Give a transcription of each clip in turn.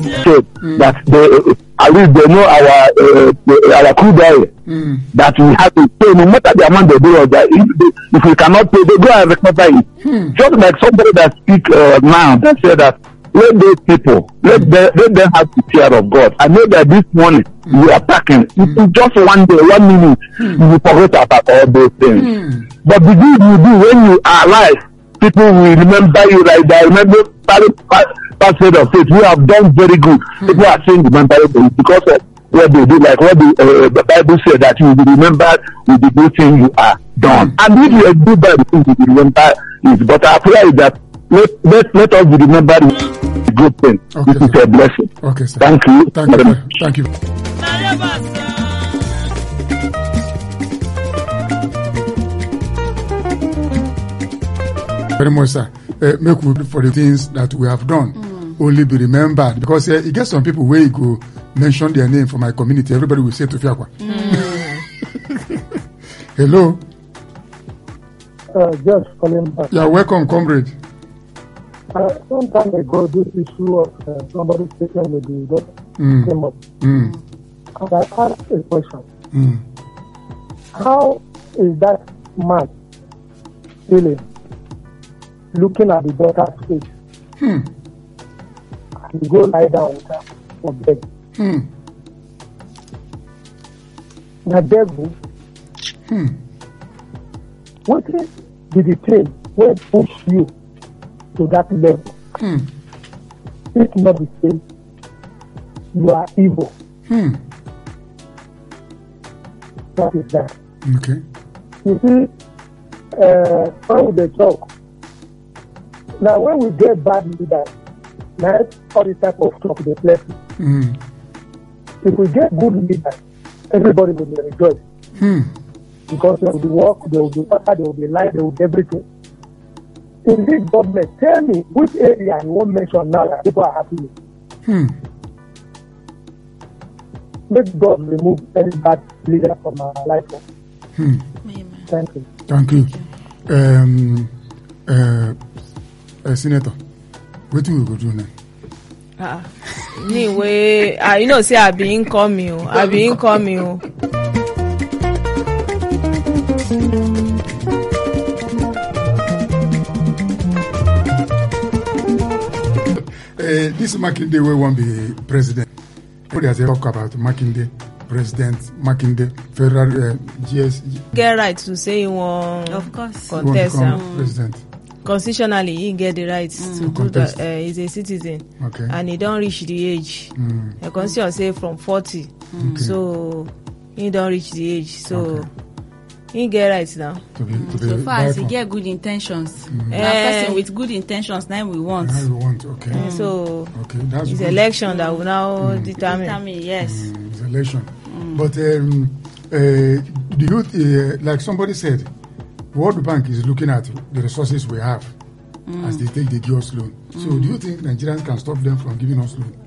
state that they at least they know our crude oil that we have to pay no matter the amount they do. That if we cannot pay, they go and recover it. Just like somebody that speak now, they say that let those people let them have the fear of God. I know that this morning we are packing. Just one day, 1 minute, you will forget about all those things. But the good you do when you are alive, people will remember you like that. Remember, passage of faith, we have done very good. People are saying remember it because of what they do, like what the Bible said that you will be remembered with the good thing you are done. And if you do bad things, you will remember it. But our prayer is that let us be remembered with the good thing. Okay, this is a blessing. Okay, sir. Thank you. Thank you. Very much, sir. Make we for the things that we have done only be remembered, because you get some people where you go mention their name for my community, everybody will say Tofiakwa. Hello. Just calling back. Yeah, welcome, comrade. Some time ago, this issue of somebody speaking with the doctor came up. And I asked a question. How is that man feeling looking at the daughter's face? And go lie down with her for bed. The devil. What is the thing when push you to that level? It's not the same. You are evil. What is that? Okay. You see, when they talk, now when we get bad leaders, now all this type of talk they play. If we get good leaders, everybody will be rejoiced. Because there will be work, there will be water, there will be light, there will be everything. In this government, tell me which area you won't mention now that people are happy with. Let God remove any bad leader from our life. Thank you. Thank you. Senator, what do we go do now? Anyway, you know, say I be incoming. This Makinde will won't be president. What does he talk about Makinde, president, Makinde, federal GS? Get right to say you want, of course, contest president. Constitutionally, he get the right to do that. He's a citizen, and he don't reach the age. The constitution say from 40, so he don't reach the age. So he get right now. So far as he get good intentions, a person with good intentions, now we want. Okay. So that's it's good. Election that will now determine. Yes. It's election. But do you like somebody said? World Bank is looking at the resources we have as they take the give us loan. So do you think Nigerians can stop them from giving us loan?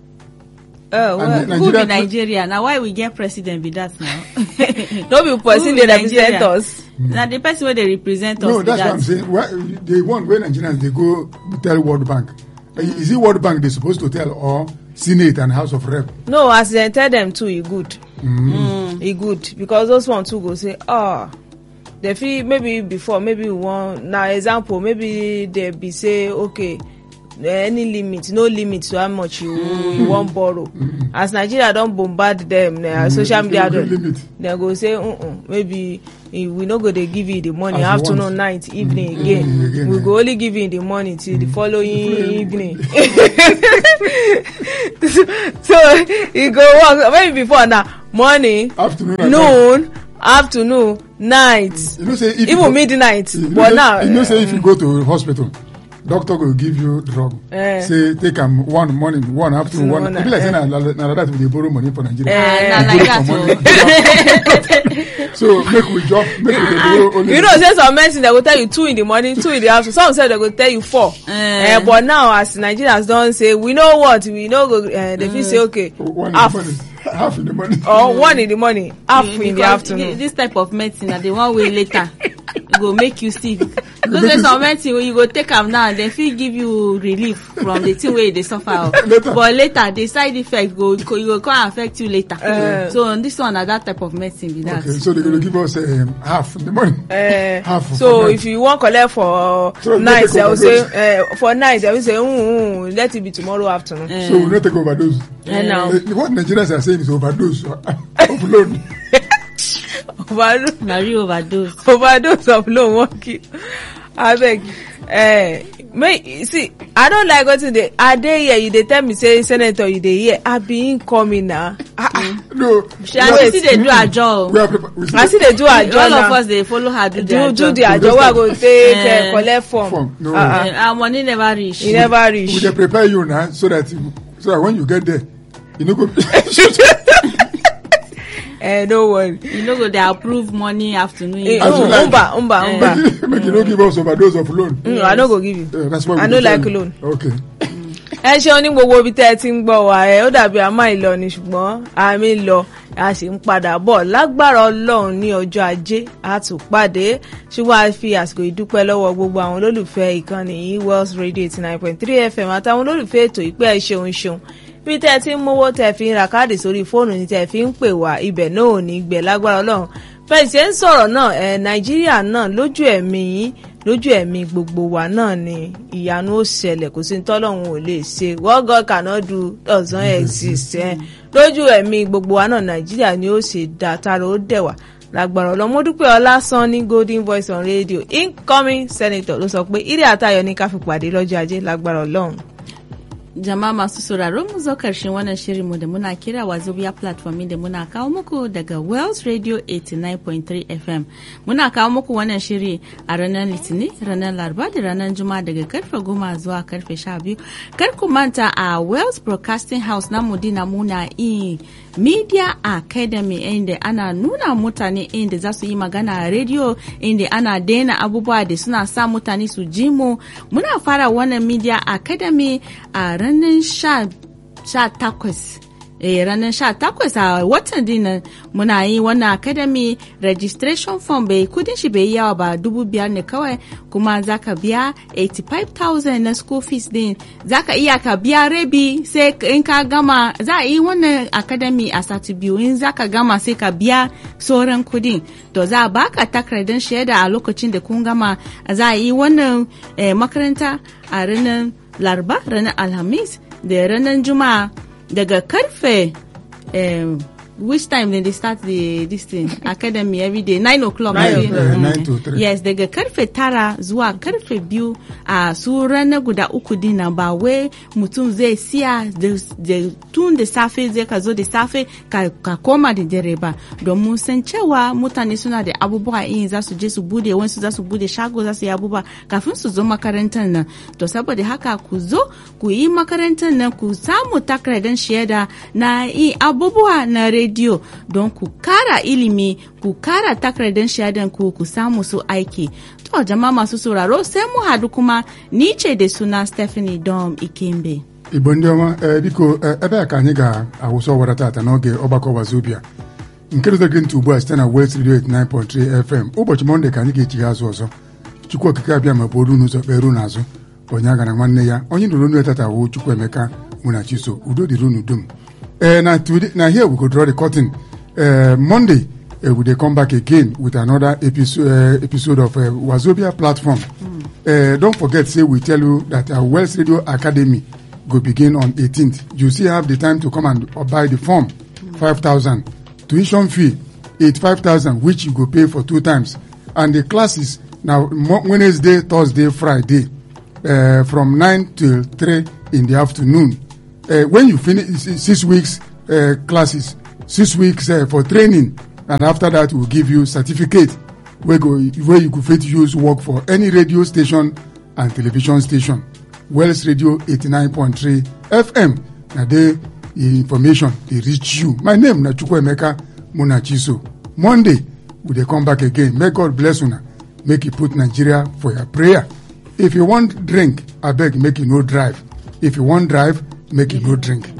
Who be Nigeria? Now why we get president be that now? No be person they represent us. Now the person where they represent us. No, that's what I'm saying. They want when Nigerians they go tell World Bank. Is it World Bank they're supposed to tell or Senate and House of Rep? No, as they tell them too, it good. It good because those one too go say, they feel maybe before, maybe one now example, maybe they be say, okay, any limit, no limit to how much you want borrow. As Nigeria don't bombard them, social media, they go say, maybe we no go they give you the money afternoon, night, evening again. We go only give you the money till the following evening. So you go work maybe before now, morning, afternoon, night, you know, say even midnight. But now, you know, say if you go to hospital, doctor will give you drug. Say take one morning, one afternoon, one. People like saying that we borrow money for Nigeria. So make we drop. You know, say some medicine they will tell you 2 in the morning, 2 in the afternoon. Some say they will tell you 4. But now, as Nigerians don't say, we know what we know. They feel say okay, half in the morning or 1 in the morning, half in the afternoon. This type of medicine, they one way later. go make you sick. Those days some medicine you go take am now, dem fit give you relief from the thing wey you dey suffer. But later the side effect you go come affect you later. So this one na that type of medicine be that. Okay, so they're going to give us half in the morning. Half. So if you want collect for night, they will say for night they will say let it be tomorrow afternoon. So we not take overdose. No. What Nigerians are saying is overdose of loan. Overdose of loan won't kill. I beg. See, I don't like what today. Are they here? You dey tell me say senator you dey here. I be incoming now. No. I see they do a job. I see they do a job. All of us they follow her do their job. Do their job. We are going to take collect form. No. Our money never reach. It never reach. We dey prepare you now so that when you get there, you know go. Don't worry. You know go they approve money afternoon. Umba. Make you no give us overdose of loan. I no go give you. That's why I no like loan. Okay. Ẹ ṣe ní gbogbo ibi tẹ́ ẹ ti ń gbọ́ wa ó dàbí àmà ìlọ ni ṣùgbọ́n àmì lọ a sì ń padà bọ̀ lágbára Ọlọ́run ní ọjọ́ Ajé a tún pàdé ṣùgbọ́n a fi àsìkò ìdúpẹ́ lọ́wọ́ gbogbo àwọn olólùfẹ́ ìkànnì yìí Wells Radio 89.3 FM àtàwọn olólùfẹ́ ètò ìpẹ́ ẹ ṣeun bí tẹ́ ẹ ti ń mówó tẹ́ fi ń ra káàdì sórí fóònù ní tẹ́ fi ń pè wá ibẹ̀ náà ò ní gbẹ lágbára Ọlọ́run bẹ́ẹ̀ ṣe ń sọ̀rọ̀ náà Nàìjíríà náà lójú ẹ̀mí gbogbo wa náà ni ìyanu ó ṣẹlẹ̀ kò sí tọ́lọ́run ò lè ṣe what God cannot do doesn't exist lójú ẹ̀mí gbogbo wa náà Nàìjíríà ni ó ṣe dá tara ó dẹ̀wà lágbára Ọlọ́run Mọ́dúpẹ́ Ọlásán ní Golden Voice on Radio incoming senator ló sọ pé ire àtayọ̀ ní ká fi pàdé lọ́jọ́ Ajé lágbára Ọlọ́run. Jama'a masu sauraro mu zo karshen wannan shirin mu da muna kira Wazobia platform da muna kawo muku daga Wells Radio 89.3 FM. Muna kawo muku wannan shiri a ranar Litinin, ranar Laraba da ranar Juma'a daga karfe 10 zuwa karfe 12. Kar ku manta a Wells Broadcasting House na Mudina muna Media Academy inda ana nuna mutane inda za su yi magana a radio inda ana daina abubuwa da suna sa mutane su ji mu. Muna fara wannan Media Academy a ranar 18 ranar 18 a watan dinan muna yi wannan academy registration form bai kudin shi bai yawa ba 5,000 ne kawai kuma zaka biya 85,000 na school fees din zaka iya ka biya rabi sai in ka gama za a yi wannan academy a sati biyu in zaka gama sai ka biya sauran kudin to za a baka takardar shaida a lokacin da kun gama za a yi wannan makaranta a ranar Laraba ranar Alhamis da ranar Juma'a daga karfe which time they start this thing academy every day 9 o'clock 9 to 3 yes daga karfe 9 zuwa karfe 2 a su ranar guda uku dina ba wai mutum zai siya tun da safe zai ka zo da safe ka koma da dare ba domin san cewa mutane suna da abubuwa in za su je su bude wasu za su bude shago za su yi abubuwa kafin su zo makarantar nan to saboda haka ku zo ku yi makarantar nan ku samu takardar shaida na yi abubuwa na radio don ku kara ilimi ku kara takardar shaidan ku samu su aiki to jama'a masu sauraro sai mu hadu kuma ni ce da suna Stephanie Dom Ikembe Igbo ndị ọma biko ebe a ka anyị ga-awụsa ọwara tata n'oge ọgbakọ Wazobia nke rụzere ntị ugbu a site na West Radio 89.3 FM ụbọchị Mọnde ka anyị ga-echi azụ ọzọ Chukwu okike abịa ma bụrụ n'ụzọ kperu n'azụ onye aga na nwanne ya onye nụrụ onu etata wụ Chukwuemeka Munachiso udo dịrị unu dum now here we go draw the curtain. Monday we dey come back again with another episode of Wazobia platform. Don't forget, say we tell you that our Wells Radio Academy go begin on 18th. You still have the time to come and buy the form, 5,000. Tuition fee, 85,000, which you go pay for 2 times. And the classes now Wednesday, Thursday, Friday, from 9 till 3 in the afternoon. When you finish 6 weeks classes, 6 weeks for training, and after that we'll give you certificate where you could fit use work for any radio station and television station. Wells Radio 89.3 FM. Now the information they reach you. My name na Chukwuemeka Munachiso. Monday we dey come back again. May God bless una. Make you put Nigeria for your prayer. If you want drink, I beg make you no drive. If you want drive, make you no drink.